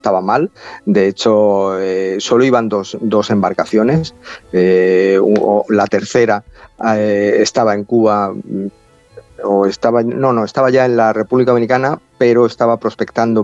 estaba mal. De hecho, solo iban dos embarcaciones. La tercera estaba en Cuba, estaba ya en la República Dominicana, pero estaba prospectando